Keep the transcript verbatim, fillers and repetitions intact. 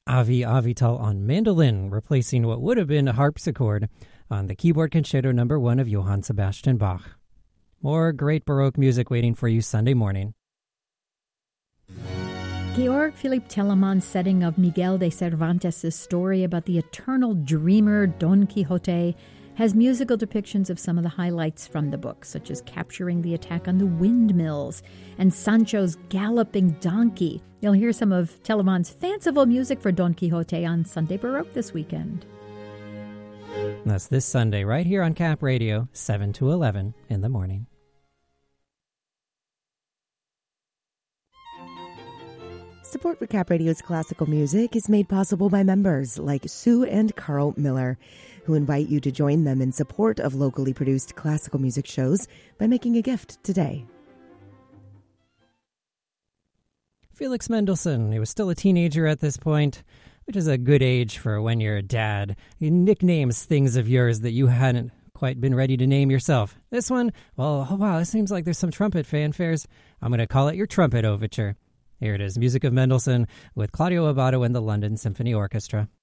Avi Avital on mandolin, replacing what would have been a harpsichord on the keyboard concerto number one of Johann Sebastian Bach. More great Baroque music waiting for you Sunday morning. Georg Philipp Telemann's setting of Miguel de Cervantes' story about the eternal dreamer Don Quixote has musical depictions of some of the highlights from the book, such as capturing the attack on the windmills and Sancho's galloping donkey. You'll hear some of Telemann's fanciful music for Don Quixote on Sunday Baroque this weekend. That's this Sunday right here on Cap Radio, seven to eleven in the morning. Support for Cap Radio's classical music is made possible by members like Sue and Carl Miller, who invite you to join them in support of locally produced classical music shows by making a gift today. Felix Mendelssohn, he was still a teenager at this point, which is a good age for when you're a dad. He nicknames things of yours that you hadn't quite been ready to name yourself. This one, well, oh wow, it seems like there's some trumpet fanfares. I'm going to call it your Trumpet Overture. Here it is, music of Mendelssohn with Claudio Abbado and the London Symphony Orchestra.